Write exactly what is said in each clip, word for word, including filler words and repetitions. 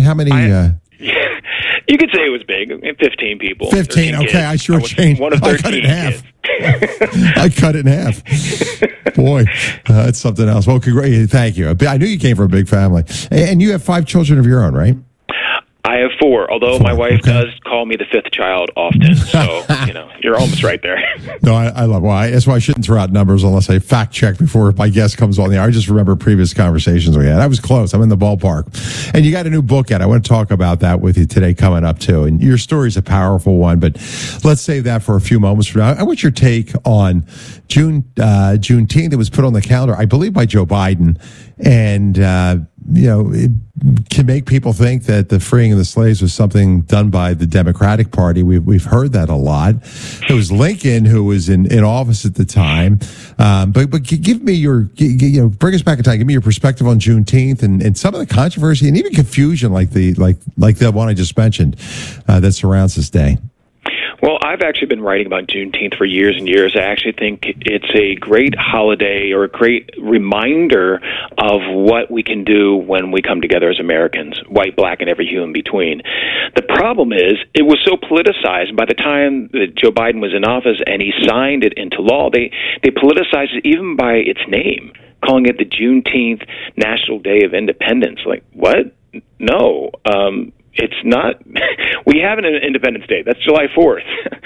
how many? I, uh, you could say it was big. fifteen people. Fifteen. Okay, kids. I sure I changed. One of I cut it in half. kids. I cut it in half. Boy, uh, that's something else. Well, congrats. Thank you. I knew you came from a big family, and you have five children of your own, right? I have four, although four. my wife Okay. does call me the fifth child often. So, you know, you're almost right there. No, I, I love. Well, I, that's why I shouldn't throw out numbers unless I fact check before my guest comes on the air. I just remember previous conversations we had. I was close. I'm in the ballpark, and you got a new book out. I want to talk about that with you today, coming up too. And your story is a powerful one, but let's save that for a few moments from now. I want your take on June uh, Juneteenth. It was put on the calendar, I believe, by Joe Biden, and uh, you know, it can make people think that the freeing of the slaves was something done by the Democratic Party. We've we've heard that a lot. It was Lincoln who was in, in office at the time. Um, but but give me your, you know, bring us back in time. Give me your perspective on Juneteenth and, and some of the controversy and even confusion, like the like like the one I just mentioned, uh, that surrounds this day. Well, I've actually been writing about Juneteenth for years and years. I actually think it's a great holiday or a great reminder of what we can do when we come together as Americans, white, black, and every hue in between. The problem is it was so politicized. By the time that Joe Biden was in office and he signed it into law, they, they politicized it even by its name, calling it the Juneteenth National Day of Independence. Like, what? No. Um It's not. We have an Independence Day. That's July fourth.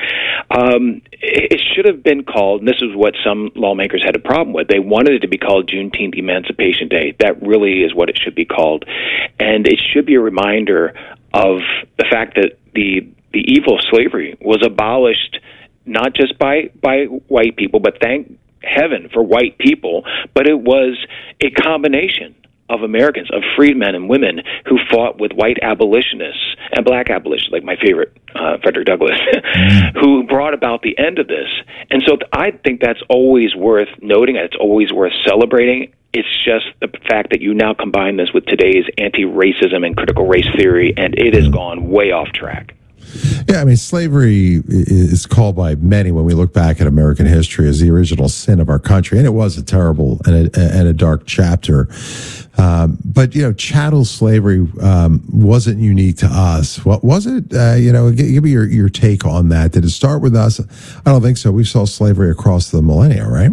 um, it should have been called, and this is what some lawmakers had a problem with. They wanted it to be called Juneteenth Emancipation Day. That really is what it should be called. And it should be a reminder of the fact that the the evil of slavery was abolished not just by, by white people, but thank heaven for white people, but it was a combination of Americans, of freedmen and women who fought with white abolitionists and black abolitionists, like my favorite, uh, Frederick Douglass, who brought about the end of this. And so I think that's always worth noting. It's always worth celebrating. It's just the fact that you now combine this with today's anti-racism and critical race theory, and it has gone way off track. Yeah, I mean, slavery is called by many, when we look back at American history, as the original sin of our country, and it was a terrible and a, and a dark chapter. Um, but, you know, chattel slavery um, wasn't unique to us. What was it? Uh, you know, give, give me your, your take on that. Did it start with us? I don't think so. We saw slavery across the millennia, right?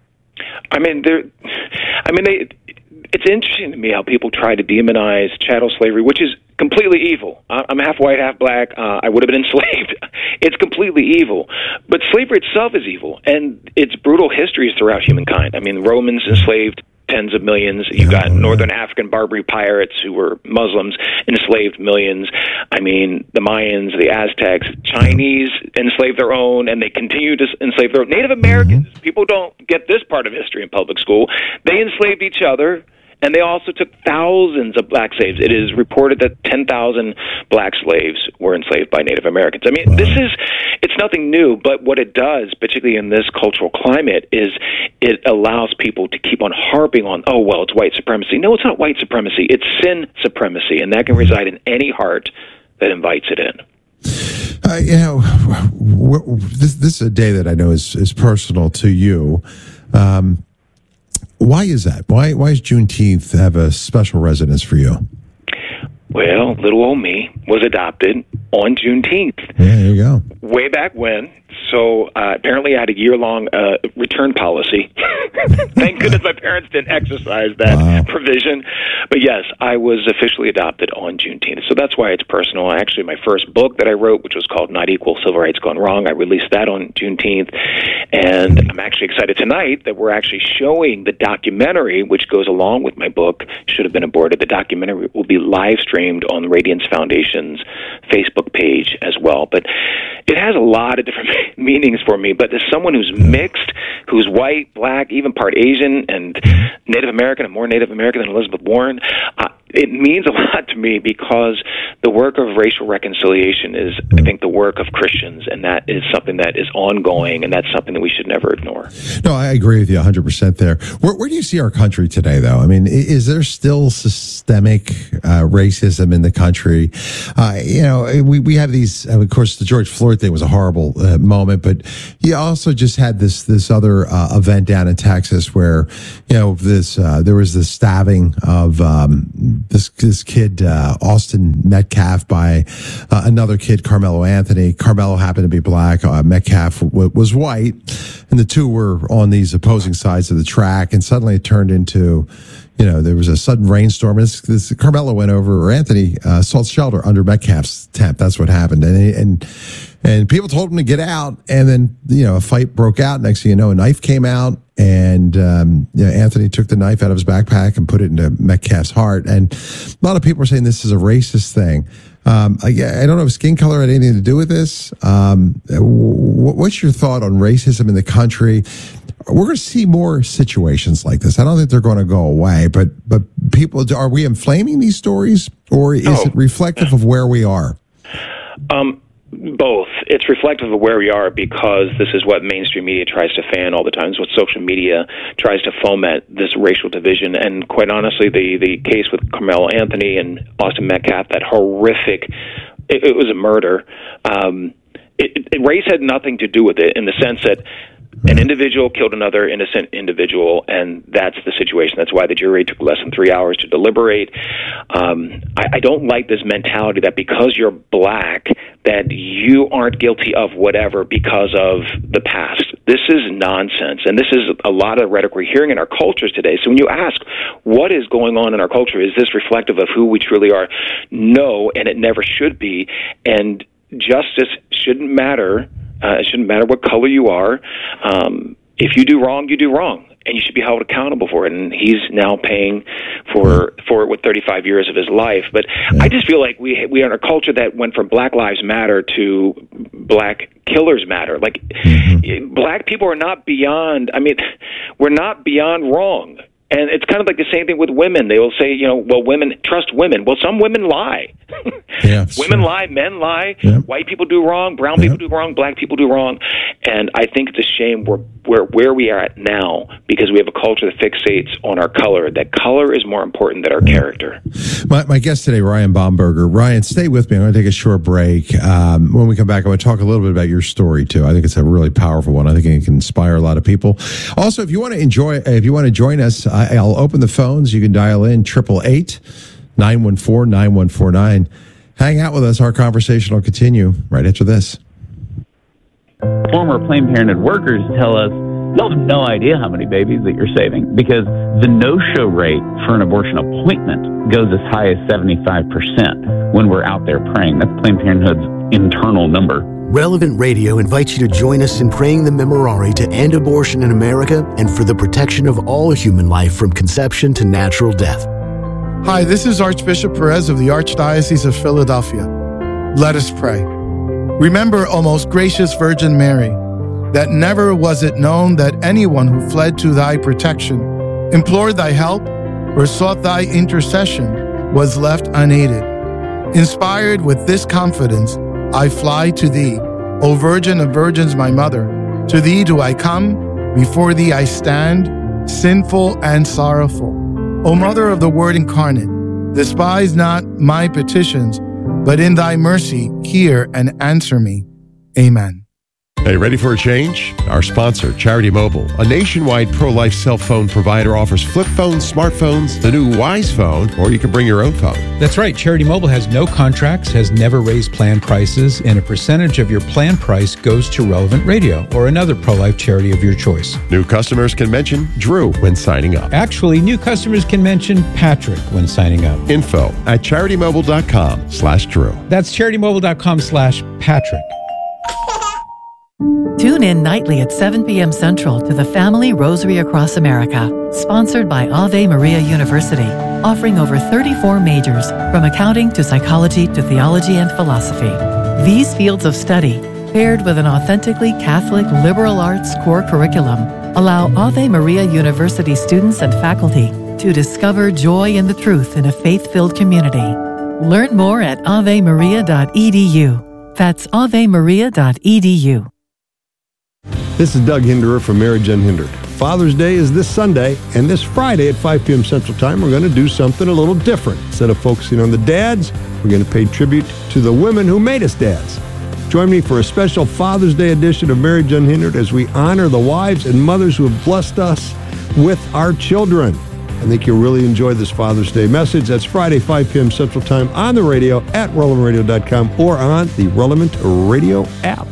I mean, there. I mean, they. It's interesting to me how people try to demonize chattel slavery, which is completely evil. I'm half white, half black. Uh, I would have been enslaved. It's completely evil. But slavery itself is evil, and its brutal histories throughout humankind. I mean, Romans enslaved tens of millions. You got Northern African Barbary pirates who were Muslims, enslaved millions. I mean, the Mayans, the Aztecs, Chinese enslaved their own, and they continue to enslave their own. Native Americans, mm-hmm. people don't get this part of history in public school. They enslaved each other. And they also took thousands of black slaves. It is reported that ten thousand black slaves were enslaved by Native Americans. I mean, wow. this is, it's nothing new, but what it does, particularly in this cultural climate, is it allows people to keep on harping on, oh, well, it's white supremacy. No, it's not white supremacy. It's sin supremacy, and that can reside in any heart that invites it in. Uh, you know, this, this is a day that I know is, is personal to you. Um, Why is that? Why why does Juneteenth have a special resonance for you? Well, little old me was adopted on Juneteenth. Yeah, there you go. Way back when. So uh, apparently I had a year-long uh, return policy. Thank goodness my parents didn't exercise that wow. provision. But yes, I was officially adopted on Juneteenth. So that's why it's personal. Actually, my first book that I wrote, which was called Not Equal, Civil Rights Gone Wrong, I released that on Juneteenth. And I'm actually excited tonight that we're actually showing the documentary, which goes along with my book, Should Have Been Aborted. The documentary will be live-streamed on the Radiance Foundation's Facebook page as well. But it has a lot of different meanings for me, but as someone who's mixed, who's white, black, even part Asian, and Native American, and more Native American than Elizabeth Warren, uh, it means a lot to me because the work of racial reconciliation is, I think, the work of Christians, and that is something that is ongoing, and that's something that we should never ignore. No, I agree with you one hundred percent there. Where, where do you see our country today, though? I mean, is there still systemic uh, racism in the country? Uh, you know, we, we have these, of course, the George Floyd thing was a horrible uh, moment, but you also just had this this other uh, event down in Texas where, you know, this uh, there was this stabbing of um, this this kid, uh, Austin Metcalf, by uh, another kid, Carmelo Anthony. Carmelo happened to be black. Uh, Metcalf w- was white. And the two were on these opposing sides of the track. And suddenly it turned into, you know, there was a sudden rainstorm. This, this Carmelo went over, or Anthony uh, sought shelter under Metcalf's tent. That's what happened. And, he, and and people told him to get out. And then, you know, a fight broke out. Next thing you know, a knife came out. And um, you know, Anthony took the knife out of his backpack and put it into Metcalf's heart. And a lot of people are saying this is a racist thing. Um, I, I don't know if skin color had anything to do with this. Um, what's your thought on racism in the country? We're going to see more situations like this. I don't think they're going to go away, but but people, are we inflaming these stories, or is oh. it reflective of where we are? Um, both. It's reflective of where we are because this is what mainstream media tries to fan all the time. It's what social media tries to foment, this racial division. And quite honestly, the, the case with Carmelo Anthony and Austin Metcalf, that horrific, it, it was a murder. Um, it, it, race had nothing to do with it in the sense that an individual killed another innocent individual, and that's the situation. That's why the jury took less than three hours to deliberate. Um, I, I don't like this mentality that because you're black, that you aren't guilty of whatever because of the past. This is nonsense, and this is a lot of rhetoric we're hearing in our cultures today. So when you ask, what is going on in our culture? Is this reflective of who we truly are? No, and it never should be. And justice shouldn't matter. Uh, it shouldn't matter what color you are. Um, if you do wrong, you do wrong, and you should be held accountable for it. And he's now paying for for it with thirty-five years of his life. But yeah. I just feel like we we are in a culture that went from Black Lives Matter to Black Killers Matter. Like, mm-hmm. black people are not beyond. I mean, we're not beyond wrong. And it's kind of like the same thing with women. They will say, you know, well, women, trust women. Well, some women lie. Yeah, women true. lie, men lie, yep. White people do wrong, brown yep. people do wrong, black people do wrong. And I think it's a shame where, where, where we are at now because we have a culture that fixates on our color, that color is more important than our yeah. character. My, my guest today, Ryan Baumberger. Ryan, stay with me. I'm going to take a short break. Um, when we come back, I want to talk a little bit about your story, too. I think it's a really powerful one. I think it can inspire a lot of people. Also, if you want to enjoy, if you want to join us, I'll open the phones. You can dial in triple eight, nine one four, nine one four nine. Hang out with us. Our conversation will continue right after this. Former Planned Parenthood workers tell us you'll have no idea how many babies that you're saving because the no-show rate for an abortion appointment goes as high as seventy-five percent when we're out there praying. That's Planned Parenthood's internal number. Relevant Radio invites you to join us in praying the Memorare to end abortion in America and for the protection of all human life from conception to natural death. Hi, this is Archbishop Perez of the Archdiocese of Philadelphia. Let us pray. Remember, O most gracious Virgin Mary, that never was it known that anyone who fled to thy protection, implored thy help, or sought thy intercession was left unaided. Inspired with this confidence, I fly to thee, O Virgin of Virgins, my mother. To thee do I come, before thee I stand, sinful and sorrowful. O Mother of the Word incarnate, despise not my petitions, but in thy mercy hear and answer me. Amen. Hey, ready for a change? Our sponsor, Charity Mobile, a nationwide pro-life cell phone provider, offers flip phones, smartphones, the new Wise phone, or you can bring your own phone. That's right. Charity Mobile has no contracts, has never raised plan prices, and a percentage of your plan price goes to Relevant Radio or another pro-life charity of your choice. New customers can mention Drew when signing up. Actually, new customers can mention Patrick when signing up. Info at charitymobile.com slash Drew. That's charitymobile.com slash Patrick. Tune in nightly at seven p.m. Central to the Family Rosary Across America, sponsored by Ave Maria University, offering over thirty-four majors, from accounting to psychology to theology and philosophy. These fields of study, paired with an authentically Catholic liberal arts core curriculum, allow Ave Maria University students and faculty to discover joy in the truth in a faith-filled community. Learn more at ave maria dot e d u. That's ave maria dot e d u. This is Doug Hinderer from Marriage Unhindered. Father's Day is this Sunday, and this Friday at five p.m. Central Time, we're going to do something a little different. Instead of focusing on the dads, we're going to pay tribute to the women who made us dads. Join me for a special Father's Day edition of Marriage Unhindered as we honor the wives and mothers who have blessed us with our children. I think you'll really enjoy this Father's Day message. That's Friday, five p.m. Central Time on the radio at relevant radio dot com or on the Relevant Radio app.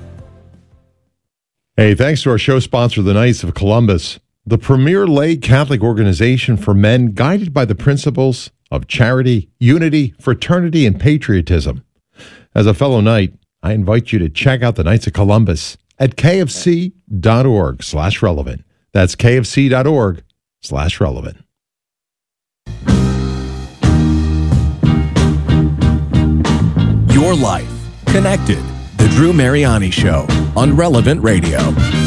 Hey, thanks to our show sponsor, the Knights of Columbus, the premier lay Catholic organization for men guided by the principles of charity, unity, fraternity, and patriotism. As a fellow Knight, I invite you to check out the Knights of Columbus at kfc.org slash relevant. That's kfc.org slash relevant. Your life connected. The Drew Mariani Show on Relevant Radio.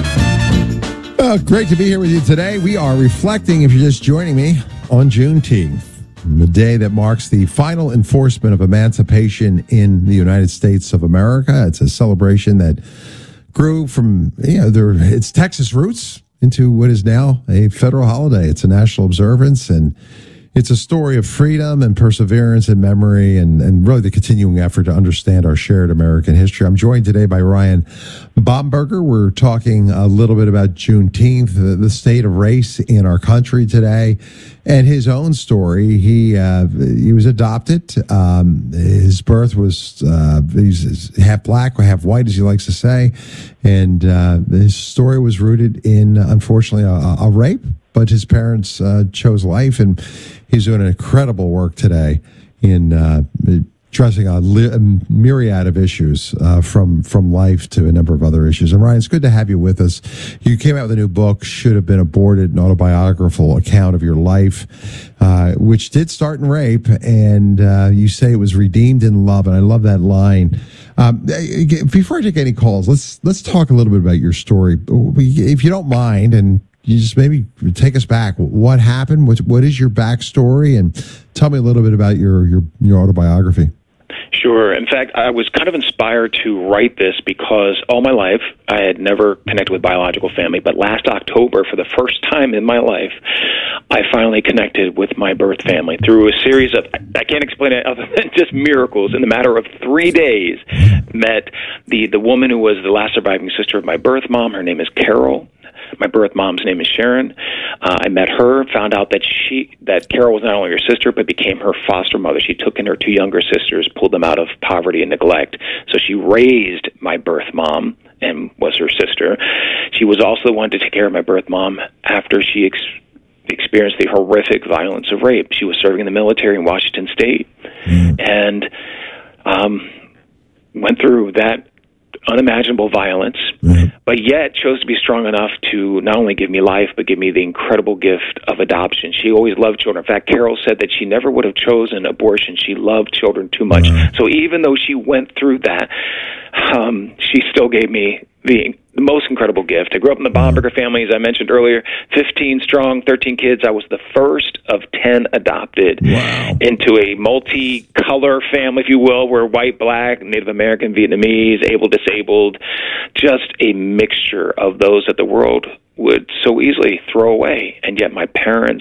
Uh, great to be here with you today. We are reflecting, if you're just joining me, on Juneteenth, the day that marks the final enforcement of emancipation in the United States of America. It's a celebration that grew from, you know, their, its Texas roots into what is now a federal holiday. It's a national observance, and it's a story of freedom and perseverance and memory and, and really the continuing effort to understand our shared American history. I'm joined today by Ryan Bomberger. We're talking a little bit about Juneteenth, the, the state of race in our country today, and his own story. He uh, he was adopted. Um, his birth was, uh, he's half black or half white, as he likes to say, and uh, his story was rooted in, unfortunately, a, a rape. But his parents uh, chose life, and he's doing an incredible work today in uh, addressing a, li- a myriad of issues uh, from from life to a number of other issues. And Ryan, it's good to have you with us. You came out with a new book, Should Have Been Aborted, an autobiographical account of your life, uh, which did start in rape, and uh, you say it was redeemed in love, and I love that line. Um, before I take any calls, let's let's talk a little bit about your story, if you don't mind, and you just maybe take us back. What happened? What, what is your backstory? And tell me a little bit about your, your, your autobiography. Sure. In fact, I was kind of inspired to write this because all my life I had never connected with biological family, but last October, for the first time in my life, I finally connected with my birth family through a series of, I can't explain it other than just miracles. In the matter of three days, met the, the woman who was the last surviving sister of my birth mom. Her name is Carol. My birth mom's name is Sharon. Uh, I met her, found out that she that Carol was not only her sister, but became her foster mother. She took in her two younger sisters, pulled them out of poverty and neglect. So she raised my birth mom and was her sister. She was also the one to take care of my birth mom after she ex- experienced the horrific violence of rape. She was serving in the military in Washington State mm. and um, went through that unimaginable violence, mm-hmm. but yet chose to be strong enough to not only give me life, but give me the incredible gift of adoption. She always loved children. In fact, Carol said that she never would have chosen abortion. She loved children too much. Mm-hmm. So even though she went through that, um, she still gave me the, the most incredible gift. I grew up in the Bomberger family, as I mentioned earlier, fifteen strong, thirteen kids. I was the first of ten adopted wow. into a multi-color family, if you will. We're white, black, Native American, Vietnamese, able, disabled, just a mixture of those that the world would so easily throw away. And yet my parents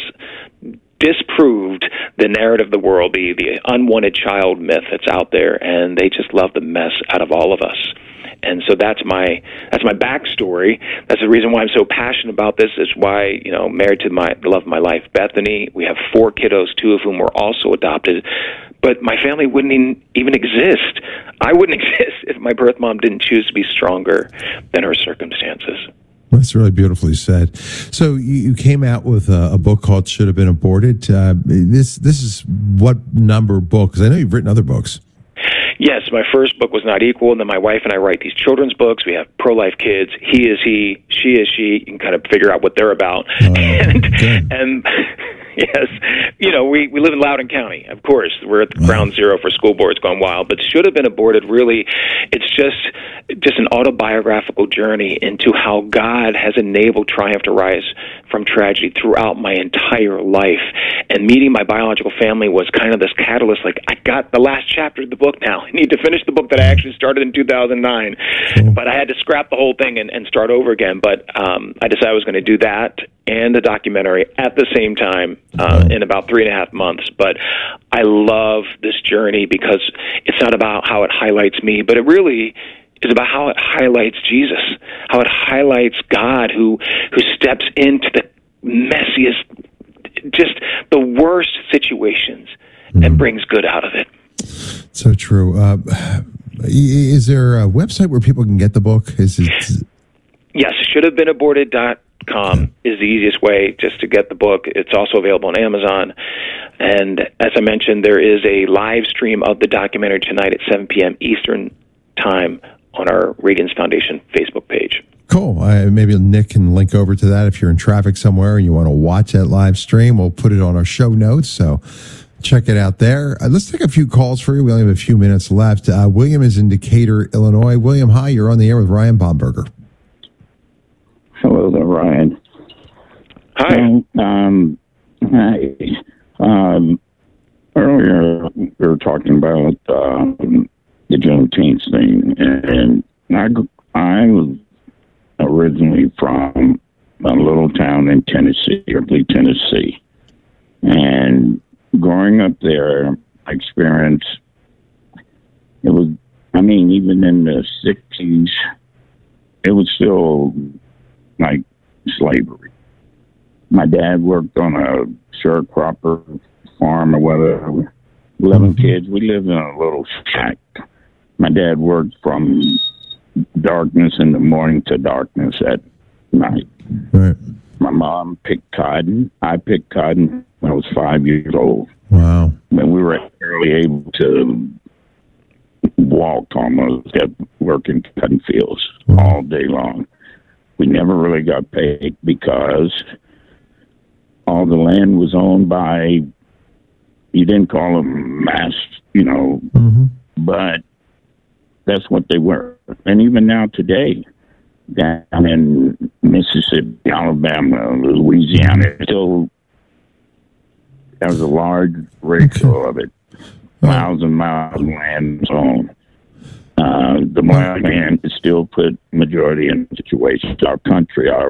disproved the narrative of the world, the, the unwanted child myth that's out there, and they just love the mess out of all of us. And so that's my that's my backstory. That's the reason why I'm so passionate about this. Is why, you know, married to my the love of my life, Bethany. We have four kiddos, two of whom were also adopted. But my family wouldn't even exist. I wouldn't exist if my birth mom didn't choose to be stronger than her circumstances. That's really beautifully said. So you, you came out with a, a book called Should Have Been Aborted. Uh, this this is what number book? Because I know you've written other books. Yes, my first book was Not Equal, and then my wife and I write these children's books. We have pro-life kids. He is he, she is she. You can kind of figure out what they're about. Uh, and okay. and yes, you know, we, we live in Loudoun County, of course. We're at the wow. ground zero for school boards gone wild. But Should Have Been Aborted, really, it's just just an autobiographical journey into how God has enabled triumph to rise from tragedy throughout my entire life. And meeting my biological family was kind of this catalyst, like, I got the last chapter of the book now. I need to finish the book that I actually started in two thousand nine. Cool. But I had to scrap the whole thing and, and start over again. But um, I decided I was going to do that and the documentary at the same time uh, in about three and a half months. But I love this journey because it's not about how it highlights me, but it really is about how it highlights Jesus, how it highlights God who who steps into the messiest just the worst situations mm. and brings good out of it. So true. Uh, is there a website where people can get the book? Is it? Yes, should have been aborted dot com is the easiest way just to get the book. It's also available on Amazon. And as I mentioned, there is a live stream of the documentary tonight at seven p.m. Eastern Time on our Radiance Foundation Facebook page. Cool. Uh, maybe Nick can link over to that if you're in traffic somewhere and you want to watch that live stream. We'll put it on our show notes, so check it out there. Uh, let's take a few calls for you. We only have a few minutes left. Uh, William is in Decatur, Illinois. William, hi. You're on the air with Ryan Baumberger. Hello there, Ryan. Hi. Um, hi. Um, earlier, we were talking about uh, the Juneteenth thing, and I, I was originally from a little town in Tennessee, Ripley, Tennessee. And growing up there, I experienced, it was, I mean, even in the sixties, it was still like slavery. My dad worked on a sharecropper farm or whatever. eleven kids. We lived in a little shack. My dad worked from darkness in the morning to darkness at night. Right. My mom picked cotton. I picked cotton when I was five years old. Wow. When we were barely able to walk almost, kept working cotton fields wow. all day long. We never really got paid because all the land was owned by, you didn't call them mass, you know, mm-hmm. but that's what they were. And even now today, down in Mississippi, Alabama, Louisiana, still there's a large ratio of it. Miles and miles of land is owned. Uh, the black man is still put majority in situations. Our country, our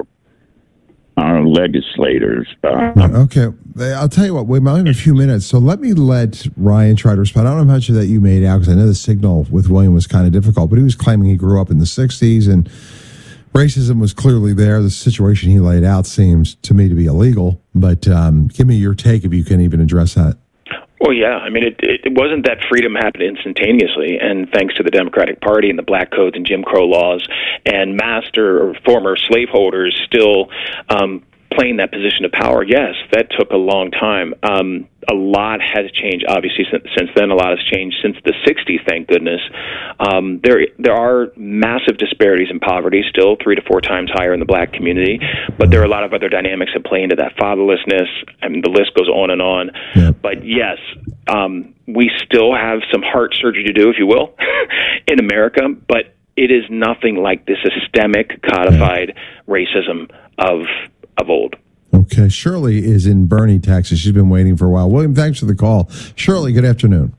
our legislators. Uh, okay, I'll tell you what. We only have a few minutes, so let me let Ryan try to respond. I don't know how much of that you made out because I know the signal with William was kind of difficult, but he was claiming he grew up in the sixties and racism was clearly there. The situation he laid out seems to me to be illegal, but um, give me your take if you can even address that. Well, yeah. I mean, it, it wasn't that freedom happened instantaneously, and thanks to the Democratic Party and the black codes and Jim Crow laws, and master or former slaveholders still um, playing that position of power, yes, that took a long time. Um, a lot has changed, obviously, since, since then. A lot has changed since the sixties, thank goodness. Um, there there are massive disparities in poverty, still three to four times higher in the black community, but there are a lot of other dynamics that play into that. Fatherlessness, I mean, the list goes on and on. Yep. But yes, um, we still have some heart surgery to do, if you will, in America, but it is nothing like the systemic, codified racism of of old. Okay, Shirley is in Bernie, Texas. She's been waiting for a while. William, thanks for the call. Shirley, good afternoon.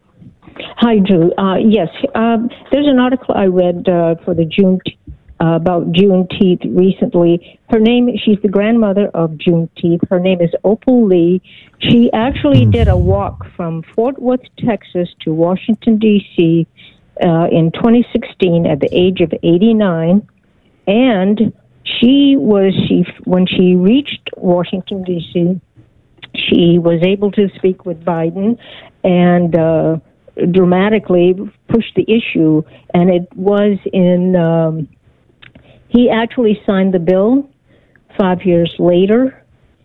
Hi, Drew. Uh, yes, um, there's an article I read uh, for the June uh, about Juneteenth recently. Her name, she's the grandmother of Juneteenth. Her name is Opal Lee. She actually mm. did a walk from Fort Worth, Texas to Washington, D C uh, in twenty sixteen at the age of eighty-nine, and She was, she when she reached Washington, D C, she was able to speak with Biden and uh, dramatically push the issue. And it was in, um, he actually signed the bill five years later.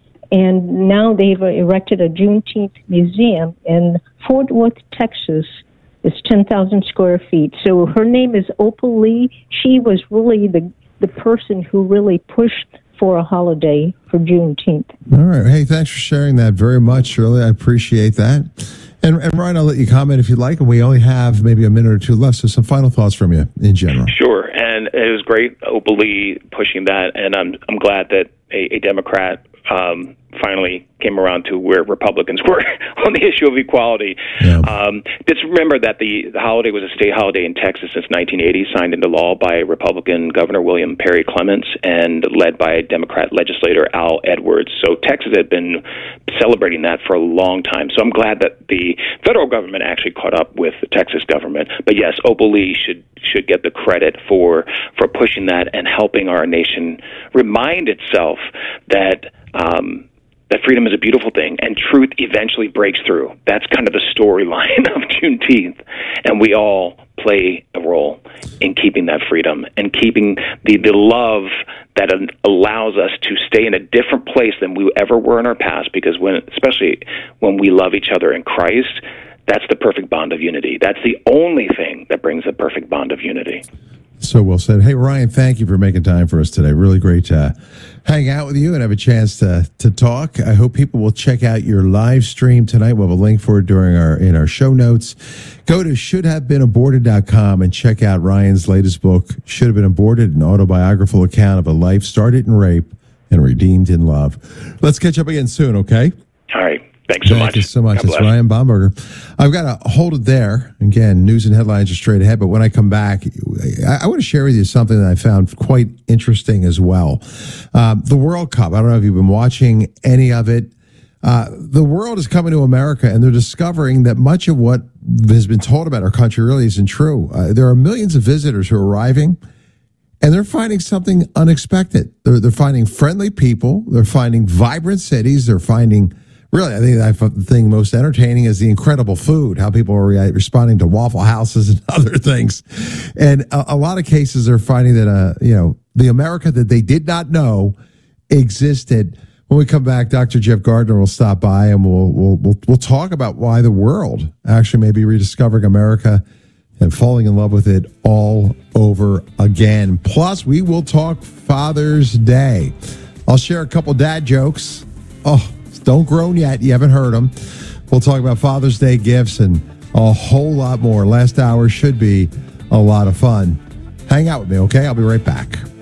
And now they've erected a Juneteenth museum in Fort Worth, Texas. It's ten thousand square feet. So her name is Opal Lee. She was really the the person who really pushed for a holiday for Juneteenth. All right. Hey, thanks for sharing that very much, Shirley. I appreciate that. And, and Ryan, I'll let you comment if you'd like. And we only have maybe a minute or two left, so some final thoughts from you in general. Sure. And it was great, Opal Lee, pushing that. And I'm I'm glad that a, a Democrat um, finally came around to where Republicans were on the issue of equality. Yeah. Um, just remember that the, the holiday was a state holiday in Texas since nineteen eighty, signed into law by Republican Governor William Perry Clements and led by Democrat legislator Al Edwards. So Texas had been celebrating that for a long time. So I'm glad that the federal government actually caught up with the Texas government. But yes, Opal Lee should should get the credit for for pushing that and helping our nation remind itself that um, that freedom is a beautiful thing, and truth eventually breaks through. That's kind of the storyline of Juneteenth, and we all play a role in keeping that freedom and keeping the, the love that allows us to stay in a different place than we ever were in our past, because when, especially when we love each other in Christ, that's the perfect bond of unity. That's the only thing that brings the perfect bond of unity. So well said. Hey, Ryan, thank you for making time for us today. Really great to hang out with you and have a chance to to talk. I hope people will check out your live stream tonight. We'll have a link for it during our in our show notes. Go to should have been aborted dot com and check out Ryan's latest book, Should Have Been Aborted, an autobiographical account of a life started in rape and redeemed in love. Let's catch up again soon, okay? All right. Thanks so Thank much. you so much. God It's bless. Ryan Bomberger. I've got to hold it there. Again, news and headlines are straight ahead. But when I come back, I, I want to share with you something that I found quite interesting as well. Um, the World Cup. I don't know if you've been watching any of it. Uh, the world is coming to America, and they're discovering that much of what has been told about our country really isn't true. Uh, there are millions of visitors who are arriving, and they're finding something unexpected. They're, they're finding friendly people. They're finding vibrant cities. They're finding... Really, I think I find the thing most entertaining is the incredible food, how people are re- responding to Waffle Houses and other things. And a, a lot of cases are finding that, uh, you know, the America that they did not know existed. When we come back, Doctor Jeff Gardner will stop by and we'll, we'll, we'll, we'll talk about why the world actually may be rediscovering America and falling in love with it all over again. Plus, we will talk Father's Day. I'll share a couple dad jokes. Oh, don't groan yet. You haven't heard them. We'll talk about Father's Day gifts and a whole lot more. Last hour should be a lot of fun. Hang out with me, okay? I'll be right back.